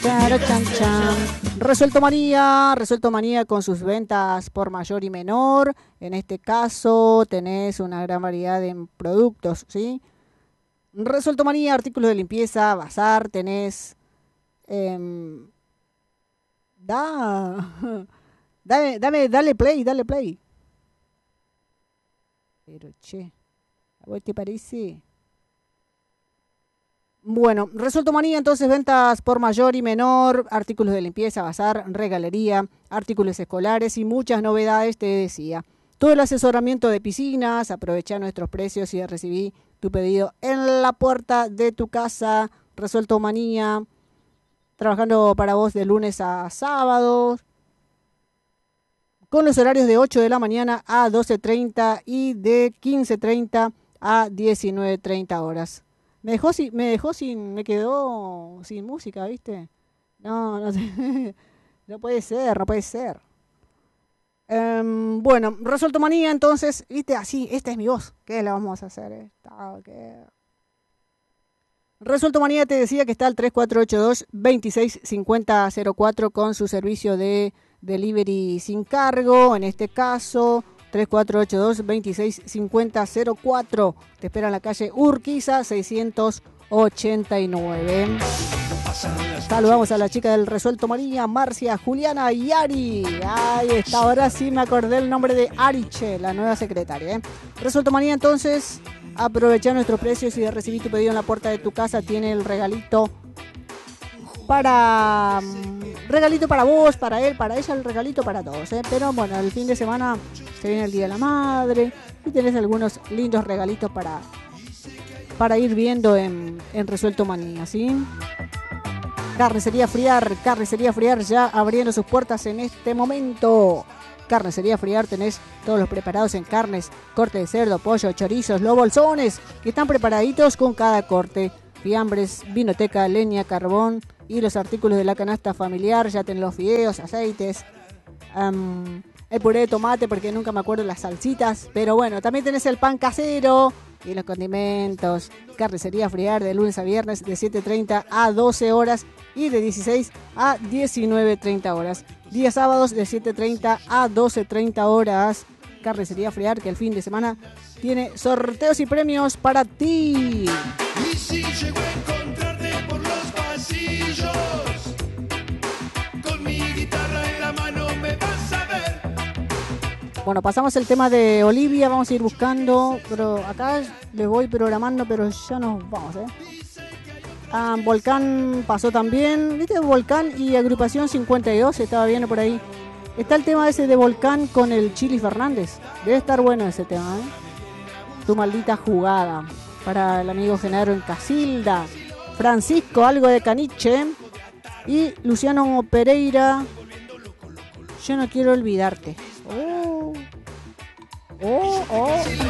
Chan, chan. Resuelto Manía con sus ventas por mayor y menor. En este caso tenés una gran variedad de productos, ¿sí? Resuelto Manía, artículos de limpieza, bazar, tenés... dale play. Pero che, ¿a vos te parece? Bueno, Resuelto Manía, entonces ventas por mayor y menor, artículos de limpieza, bazar, regalería, artículos escolares y muchas novedades, te decía. Todo el asesoramiento de piscinas, aprovecha nuestros precios y recibí tu pedido en la puerta de tu casa. Resuelto Manía, trabajando para vos de lunes a sábados, con los horarios de 8 de la mañana a 12:30 y de 15:30 a 19:30 horas. Me quedó sin música, ¿viste? No sé. No puede ser. Bueno, Resuelto Manía, entonces, ¿viste? Así, esta es mi voz. ¿Qué le vamos a hacer? Resuelto Manía, te decía que está al 3482-265004 con su servicio de delivery sin cargo. En este caso, 3482-265004. Te espera en la calle Urquiza 689. Saludamos a la chica del Resuelto Manía, Marcia, Juliana y Ari. Ahí está, ahora sí me acordé el nombre de Ariche, la nueva secretaria. Resuelto Manía, entonces, aprovecha nuestros precios y de recibir tu pedido en la puerta de tu casa. Tiene el regalito para vos, para él, para ella, el regalito para todos, Pero bueno, el fin de semana se viene el Día de la Madre y tenés algunos lindos regalitos para ir viendo en Resuelto Manía, ¿sí? Carnicería Friar ya abriendo sus puertas en este momento. Carnicería Friar, tenés todos los preparados en carnes, corte de cerdo, pollo, chorizos, los bolsones que están preparaditos con cada corte. Fiambres, vinoteca, leña, carbón y los artículos de la canasta familiar. Ya tenés los fideos, aceites, el puré de tomate, porque nunca me acuerdo las salsitas. Pero bueno, también tenés el pan casero y los condimentos. Carnicería Friar de lunes a viernes de 7:30 a 12 horas y de 16 a 19:30 horas. Días sábados de 7:30 a 12:30 horas. Carnicería Friar, que el fin de semana tiene sorteos y premios para ti. Y si llego a encontrarte por los pasillos, con mi guitarra en la mano me vas a ver. Bueno, pasamos el tema de Olivia, vamos a ir buscando, pero acá les voy programando, pero ya nos vamos, Volcán pasó también, ¿viste? Volcán y Agrupación 52, estaba viendo por ahí. Está el tema ese de Volcán con el Chili Fernández. Debe estar bueno ese tema, Tu maldita jugada. Para el amigo Genaro en Casilda. Francisco, algo de Caniche. Y Luciano Pereira, Yo no quiero olvidarte. Oh.